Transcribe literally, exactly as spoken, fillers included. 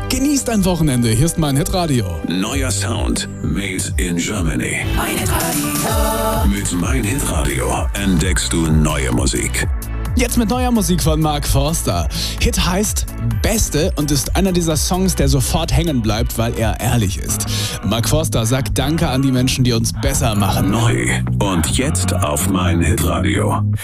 Genießt ein Wochenende. Hier ist mein Hitradio. Neuer Sound made in Germany. Mein Hitradio. Mit Mein Hitradio entdeckst du neue Musik. Jetzt mit neuer Musik von Mark Forster. Hit heißt Beste und ist einer dieser Songs, der sofort hängen bleibt, weil er ehrlich ist. Mark Forster sagt Danke an die Menschen, die uns besser machen. Neu und jetzt auf Mein Hitradio.